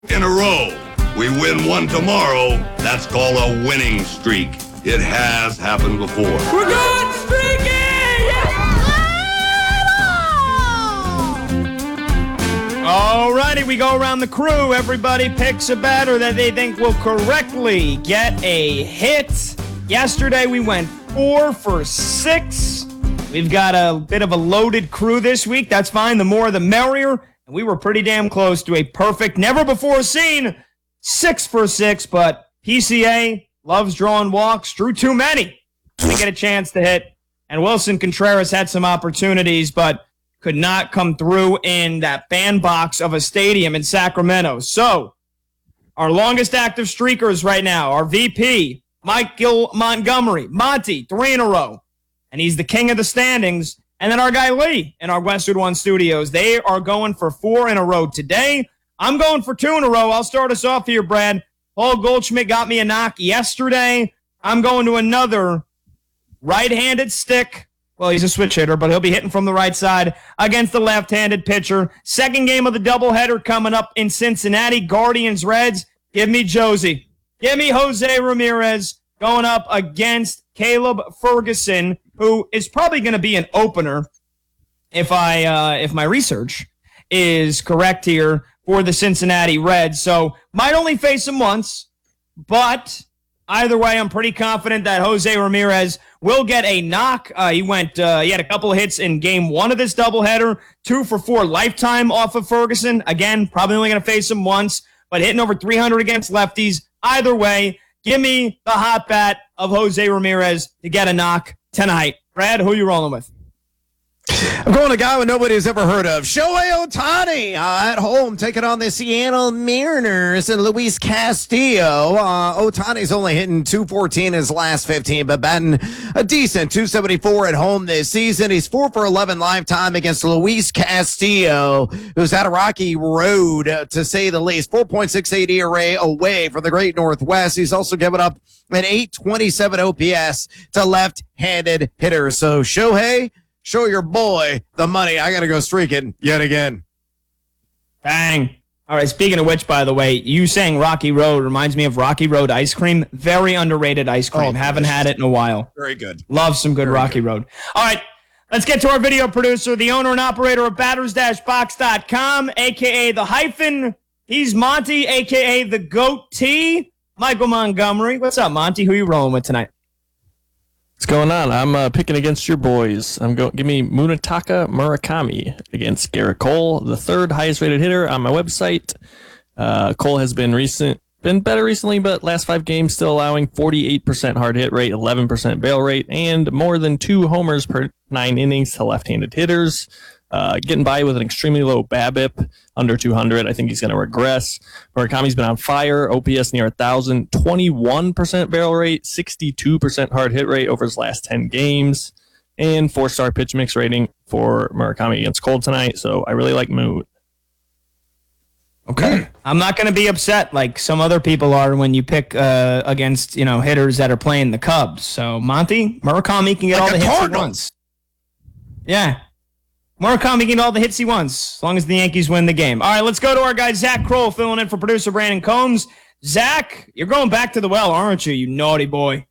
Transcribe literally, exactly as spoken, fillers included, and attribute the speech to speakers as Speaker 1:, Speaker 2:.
Speaker 1: In a row. We win one tomorrow. That's called a winning streak. It has happened before.
Speaker 2: We're going streaking! Alrighty, we go around the crew. Everybody picks a batter that they think will correctly get a hit. Yesterday we went four for six. We've got a bit of a loaded crew this week. That's fine. The more the merrier. And we were pretty damn close to a perfect, never before seen six for six. But P C A loves drawing walks. Drew too many to get a chance to hit. And Wilson Contreras had some opportunities, but could not come through in that bandbox of a stadium in Sacramento. So, our longest active streakers right now, our V P, Michael Montgomery, Monty, three in a row. And he's the king of the standings. And then our guy Lee in our Westwood One Studios. They are going for four in a row today. I'm going for two in a row. I'll start us off here, Brad. Paul Goldschmidt got me a knock yesterday. I'm going to another right-handed stick. Well, he's a switch hitter, but he'll be hitting from the right side against the left-handed pitcher. Second game of the doubleheader coming up in Cincinnati. Guardians, Reds. Give me Josie. Give me Jose Ramirez going up against Caleb Ferguson, who is probably going to be an opener if I uh, if my research is correct here for the Cincinnati Reds. So might only face him once, but either way, I'm pretty confident that Jose Ramirez will get a knock. Uh, he went, uh, he had a couple of hits in game one of this doubleheader, two for four lifetime off of Ferguson. Again, probably only going to face him once, but hitting over three hundred against lefties. Either way, give me the hot bat of Jose Ramirez to get a knock tonight. Brad, who are you rolling with?
Speaker 3: I'm going to a guy who nobody's ever heard of. Shohei Ohtani uh, at home taking on the Seattle Mariners and Luis Castillo. Uh, Ohtani's only hitting two fourteen in his last fifteen, but batting a decent two seventy-four at home this season. He's four for eleven lifetime against Luis Castillo, who's had a rocky road, uh, to say the least. four point six eight E R A away from the Great Northwest. He's also given up an eight twenty-seven O P S to left-handed hitters. So Shohei, show your boy the money. I got to go streaking yet again.
Speaker 2: Bang. All right, speaking of which, by the way, you saying Rocky Road reminds me of Rocky Road ice cream. Very underrated ice cream. Oh, haven't had it in a while.
Speaker 3: Very good.
Speaker 2: Love some good
Speaker 3: Very
Speaker 2: Rocky
Speaker 3: good.
Speaker 2: Road. All right, let's get to our video producer, the owner and operator of batters dash box dot com, a k a. The Hyphen. He's Monty, a k a the Goat T. Michael Montgomery. What's up, Monty? Who are you rolling with tonight?
Speaker 4: What's going on? I'm uh, picking against your boys. I'm going. Give me Munetaka Murakami against Garrett Cole, the third highest rated hitter on my website. Uh, Cole has been recent, been better recently, but last five games still allowing forty-eight percent hard hit rate, eleven percent bail rate, and more than two homers per nine innings to left-handed hitters. Uh, getting by with an extremely low BABIP, under two hundred. I think he's going to regress. Murakami's been on fire. O P S near one thousand. twenty-one percent barrel rate, sixty-two percent hard hit rate over his last ten games, and four-star pitch mix rating for Murakami against Cole tonight. So I really like Mood.
Speaker 2: Okay. I'm not going to be upset like some other people are when you pick uh, against, you know, hitters that are playing the Cubs. So Monty, Murakami can get
Speaker 3: Like
Speaker 2: all the
Speaker 3: a
Speaker 2: hits
Speaker 3: Cardinal.
Speaker 2: he wants. Yeah. Murakami can get all the hits he wants, as long as the Yankees win the game. All right, let's go to our guy, Zach Kroll, filling in for producer Brandon Combs. Zach, you're going back to the well, aren't you, you naughty boy?